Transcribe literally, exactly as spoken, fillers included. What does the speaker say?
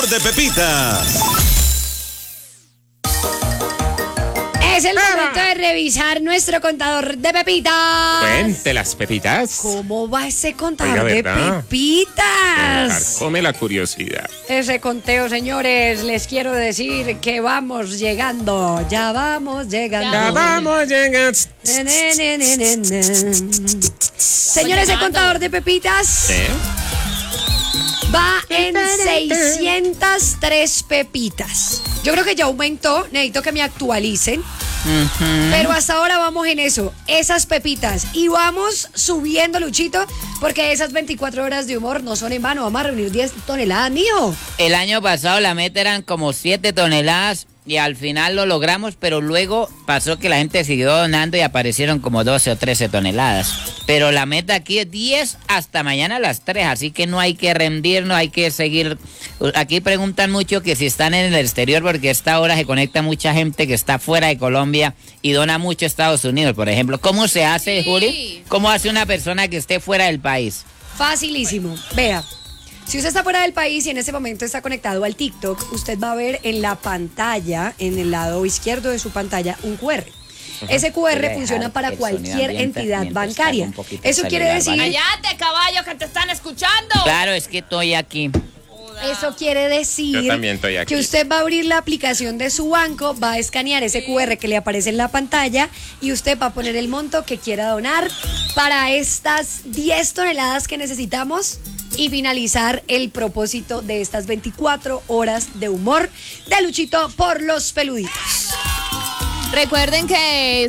de Pepitas. Es el momento de revisar nuestro contador de pepitas. Cuente las pepitas. ¿Cómo va ese contador Oiga, de ¿verdad? pepitas? Come la curiosidad. Ese conteo, señores, les quiero decir que vamos llegando. Ya vamos llegando. Ya vamos llegando. Ne, ne, ne, ne, ne, ne. Señores, el contador de pepitas ¿Eh? va en seiscientas tres pepitas. Yo creo que ya aumentó, necesito que me actualicen. Uh-huh. Pero hasta ahora vamos en eso, esas pepitas. Y vamos subiendo, Luchito, porque esas veinticuatro horas de humor no son en vano. Vamos a reunir diez toneladas, mijo. El año pasado la meta eran como siete toneladas y al final lo logramos, pero luego pasó que la gente siguió donando y aparecieron como doce o trece toneladas. Pero la meta aquí es diez hasta mañana a las tres, así que no hay que rendirnos, hay que seguir. Aquí preguntan mucho que si están en el exterior, porque a esta hora se conecta mucha gente que está fuera de Colombia y dona mucho a Estados Unidos, por ejemplo. ¿Cómo se hace, Sí. Juli? ¿Cómo hace una persona que esté fuera del país? Facilísimo. Vea, si usted está fuera del país y en este momento está conectado al TikTok, usted va a ver en la pantalla, en el lado izquierdo de su pantalla, un cu erre. Ese cu erre funciona para cualquier entidad bancaria. Eso quiere decir... ¡Cállate, caballo, que te están escuchando! Claro, es que estoy aquí. Eso quiere decir Yo también estoy aquí. que usted va a abrir la aplicación de su banco, va a escanear ese cu erre que le aparece en la pantalla y usted va a poner el monto que quiera donar para estas diez toneladas que necesitamos y finalizar el propósito de estas veinticuatro horas de humor de Luchito por los peluditos. Recuerden que